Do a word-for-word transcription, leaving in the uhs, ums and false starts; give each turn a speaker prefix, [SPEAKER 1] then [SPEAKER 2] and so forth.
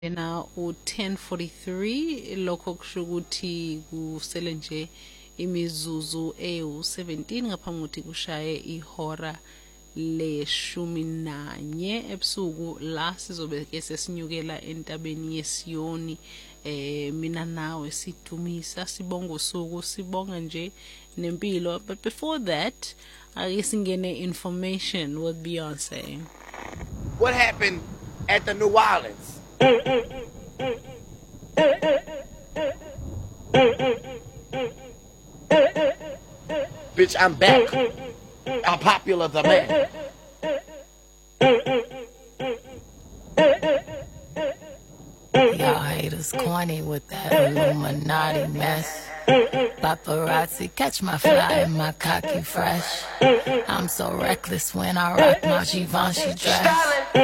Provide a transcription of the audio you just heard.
[SPEAKER 1] Now u ten forty-three lokho kusho ukuthi kusele nje imizuzu ewu seventeen ngaphambi kokuthi kushaye ihora leshumi nanye ebusuku la sizobe ke sesinyukela entabeni yeSiyoni eh mina nawe sidumisa sibonga usuku sibonga nje nempilo. But before that ake singene information with Beyonce.
[SPEAKER 2] What happened at the New Orleans? Bitch, I'm back. I'm popular the man.
[SPEAKER 3] Y'all haters corny with that Illuminati mess. Paparazzi catch my fly and my cocky fresh. I'm so reckless when I rock my Givenchy dress.